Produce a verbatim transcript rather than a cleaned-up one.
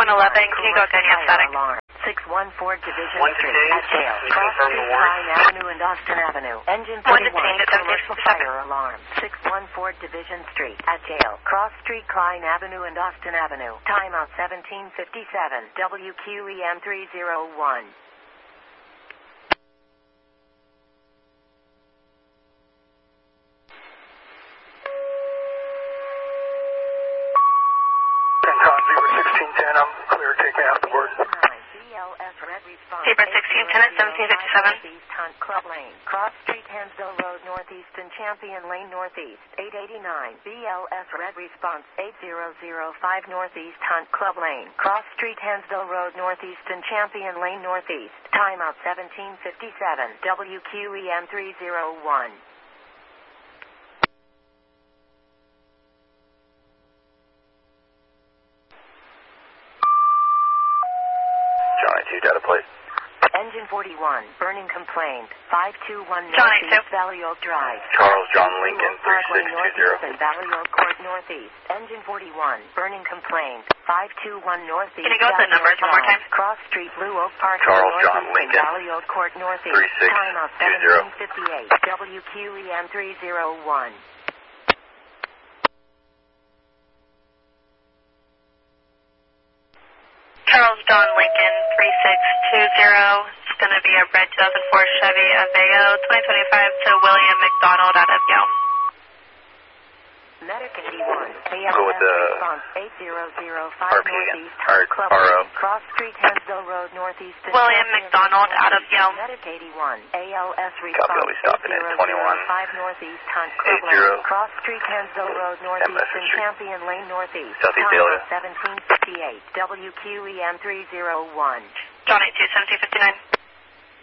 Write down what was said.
one eleven, can you go again? Yes, static. six one four Division Street at Dale. Cross Street, Pine Avenue and Austin Avenue. Engine forty-one, commercial fire alarm. six one four Division Street at Dale. Cross Street, Klein Avenue and Austin Avenue. Timeout seventeen fifty-seven. W Q E M three oh one. sixteen ten, I'm clear, take me out the board. Zebra sixteen ten at seventeen fifty-seven. East Hunt Club Lane. Cross Street, Hansville Road Northeast and Champion Lane Northeast. eight eighty-nine. B L S Red Response eight zero zero five Northeast Hunt Club Lane. Cross Street, Hansville Road Northeast and Champion Lane Northeast. Timeout seventeen fifty-seven. W Q E M three oh one. two data plate. Engine forty-one, burning complaint, five two one Johnny Northeast two. Valley Oak Drive. Charles John Lincoln, Parkway three six two Northeast zero. and Valley Oak Court Northeast. Engine forty-one, burning complaint, five two one Northeast Can you go with the Valley numbers Oak one more Drive. time? Cross Street, Blue Oak Parkway Charles Northeast John and Lincoln, Valley Oak Court Northeast. three six Timeout two zero. seventeen fifty-eight. W Q E M three oh one. Charles John Lincoln, three six two zero. It's going to be a red two thousand four Chevy Aveo twenty twenty-five to William McDonald out of Yelm. Medic eighty-one. Go with the response eight zero zero five R P again. Northeast R- Club R O. Lane. Cross Street, Hansville Road Northeast. and William Champion McDonald Lane out of Northeast. Yelm. Medic eighty-one. A L S Copy, response I'll be stopping at eight zero zero twenty-one. five Northeast Hunt Club eight zero. Lane. Cross Street, Hansville Road Northeast Messenger and Street. Champion Lane Northeast. Southeast Timeout Dahlia. seventeen fifty-eight. W Q E M three oh one. Johnny two, seventeen fifty-nine.